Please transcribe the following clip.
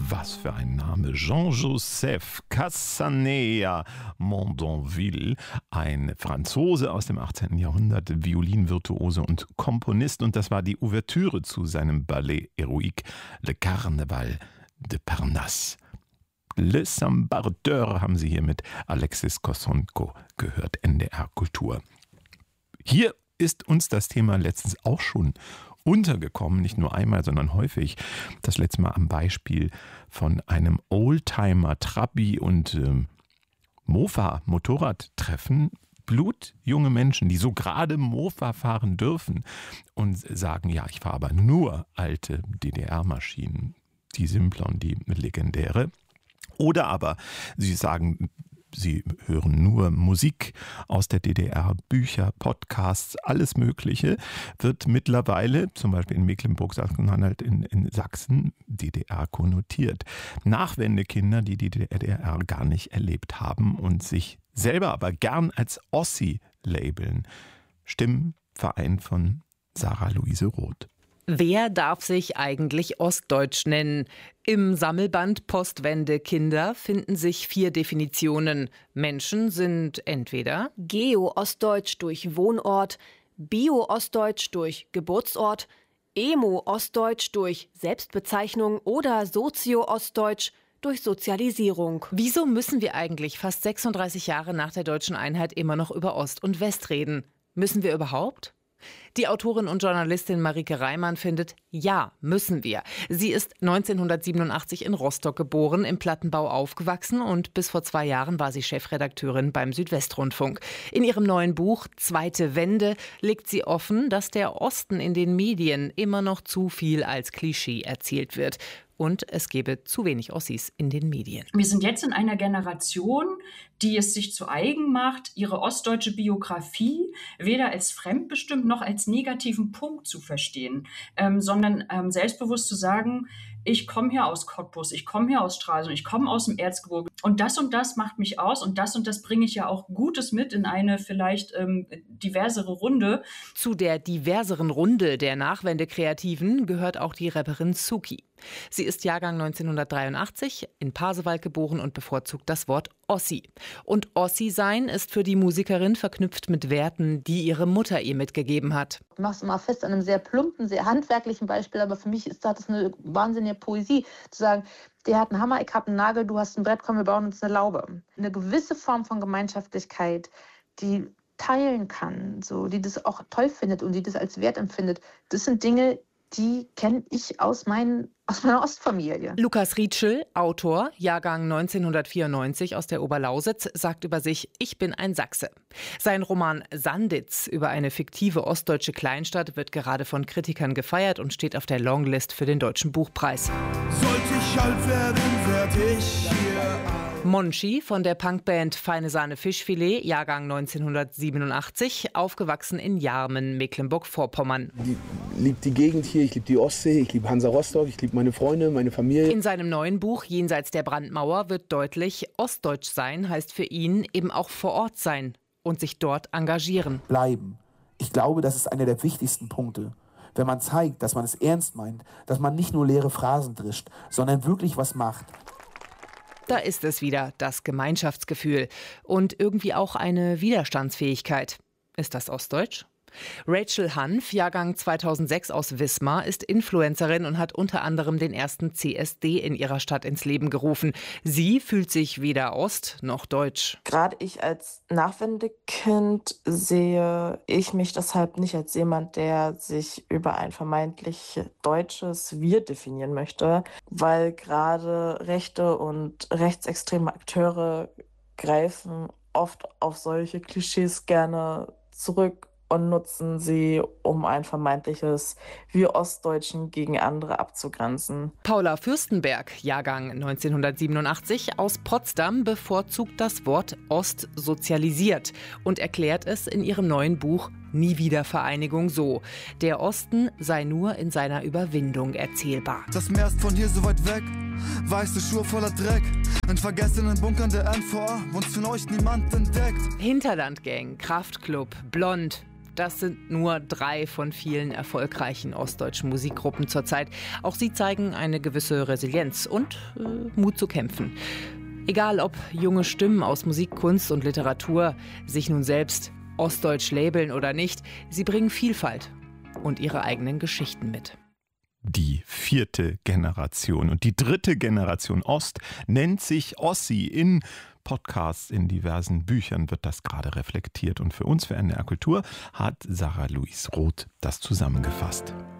Was für ein Name. Jean-Joseph Cassanea Mondonville, ein Franzose aus dem 18. Jahrhundert, Violinvirtuose und Komponist. Und das war die Ouvertüre zu seinem Ballet Héroïque, Le Carnaval de Parnasse. Le Sambardeur haben Sie hier mit Alexis Kosonko gehört, NDR Kultur. Hier ist uns das Thema letztens auch schon untergekommen, nicht nur einmal, sondern häufig. Das letzte Mal am Beispiel von einem Oldtimer, Trabi und Mofa-Motorradtreffen. Blutjunge Menschen, die so gerade Mofa fahren dürfen und sagen, ja, ich fahre aber nur alte DDR-Maschinen, die simple und die legendäre. Oder aber sie sagen, sie hören nur Musik aus der DDR, Bücher, Podcasts, alles Mögliche, wird mittlerweile, zum Beispiel in Mecklenburg-Sachsen-Anhalt, in Sachsen, DDR konnotiert. Nachwendekinder, die die DDR gar nicht erlebt haben und sich selber aber gern als Ossi labeln. Stimmverein von Sarah Luise Roth. Wer darf sich eigentlich Ostdeutsch nennen? Im Sammelband Postwende Kinder finden sich 4 Definitionen. Menschen sind entweder Geo-Ostdeutsch durch Wohnort, Bio-Ostdeutsch durch Geburtsort, Emo-Ostdeutsch durch Selbstbezeichnung oder Sozio-Ostdeutsch durch Sozialisierung. Wieso müssen wir eigentlich fast 36 Jahre nach der deutschen Einheit immer noch über Ost und West reden? Müssen wir überhaupt? Die Autorin und Journalistin Marike Reimann findet, ja, müssen wir. Sie ist 1987 in Rostock geboren, im Plattenbau aufgewachsen und bis vor 2 Jahren war sie Chefredakteurin beim Südwestrundfunk. In ihrem neuen Buch Zweite Wende legt sie offen, dass der Osten in den Medien immer noch zu viel als Klischee erzählt wird. Und es gebe zu wenig Ossis in den Medien. Wir sind jetzt in einer Generation, die es sich zu eigen macht, ihre ostdeutsche Biografie weder als fremdbestimmt noch als negativen Punkt zu verstehen, sondern selbstbewusst zu sagen, ich komme hier aus Cottbus, ich komme hier aus Stralsund, ich komme aus dem Erzgebirge und das macht mich aus und das bringe ich ja auch Gutes mit in eine vielleicht diversere Runde. Zu der diverseren Runde der Nachwendekreativen gehört auch die Rapperin Suki. Sie ist Jahrgang 1983, in Pasewalk geboren und bevorzugt das Wort Ossi. Und Ossi-Sein ist für die Musikerin verknüpft mit Werten, die ihre Mutter ihr mitgegeben hat. Ich mache es mal fest an einem sehr plumpen, sehr handwerklichen Beispiel, aber für mich ist das eine wahnsinnige Poesie, zu sagen, der hat einen Hammer, ich habe einen Nagel, du hast ein Brett, komm, wir bauen uns eine Laube. Eine gewisse Form von Gemeinschaftlichkeit, die teilen kann, so, die das auch toll findet und die das als Wert empfindet. Das sind Dinge, die kenne ich aus meiner Ostfamilie. Lukas Rietschel, Autor, Jahrgang 1994 aus der Oberlausitz, sagt über sich, ich bin ein Sachse. Sein Roman Sanditz über eine fiktive ostdeutsche Kleinstadt wird gerade von Kritikern gefeiert und steht auf der Longlist für den Deutschen Buchpreis. Sollte ich alt werden, werd ich hier. Monchi von der Punkband Feine Sahne Fischfilet, Jahrgang 1987, aufgewachsen in Jarmen, Mecklenburg-Vorpommern. Ich liebe die Gegend hier, ich liebe die Ostsee, ich liebe Hansa Rostock, ich liebe meine Freunde, meine Familie. In seinem neuen Buch Jenseits der Brandmauer wird deutlich, Ostdeutsch sein heißt für ihn eben auch vor Ort sein und sich dort engagieren. Bleiben. Ich glaube, das ist einer der wichtigsten Punkte. Wenn man zeigt, dass man es ernst meint, dass man nicht nur leere Phrasen drischt, sondern wirklich was macht. Da ist es wieder, das Gemeinschaftsgefühl und irgendwie auch eine Widerstandsfähigkeit. Ist das Ostdeutsch? Rachel Hanf, Jahrgang 2006 aus Wismar, ist Influencerin und hat unter anderem den ersten CSD in ihrer Stadt ins Leben gerufen. Sie fühlt sich weder Ost noch Deutsch. Gerade ich als Nachwendekind sehe ich mich deshalb nicht als jemand, der sich über ein vermeintlich deutsches Wir definieren möchte, weil gerade rechte und rechtsextreme Akteure greifen oft auf solche Klischees gerne zurück und nutzen sie, um ein vermeintliches Wir Ostdeutschen gegen andere abzugrenzen. Paula Fürstenberg, Jahrgang 1987, aus Potsdam, bevorzugt das Wort Ost sozialisiert und erklärt es in ihrem neuen Buch Nie wieder Vereinigung so. Der Osten sei nur in seiner Überwindung erzählbar. Das Meer ist von hier so weit weg, weiße Schuhe voller Dreck. In vergessenen Bunkern der NVA, uns von euch niemand entdeckt. Hinterlandgang, Kraftklub, Blond. das sind nur 3 von vielen erfolgreichen ostdeutschen Musikgruppen zurzeit. Auch sie zeigen eine gewisse Resilienz und Mut zu kämpfen. Egal ob junge Stimmen aus Musik, Kunst und Literatur sich nun selbst ostdeutsch labeln oder nicht, sie bringen Vielfalt und ihre eigenen Geschichten mit. Die 4. Generation und die 3. Generation Ost nennt sich Ossi. In Podcasts, in diversen Büchern wird das gerade reflektiert. Und für uns, für NDR Kultur, hat Sarah Louise Roth das zusammengefasst.